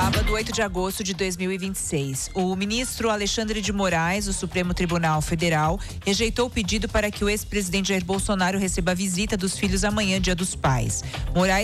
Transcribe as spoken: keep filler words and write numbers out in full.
Sábado, oito de agosto de dois mil e vinte e seis. O ministro Alexandre de Moraes, do Supremo Tribunal Federal, rejeitou o pedido para que o ex-presidente Jair Bolsonaro receba a visita dos filhos amanhã, Dia dos Pais. Moraes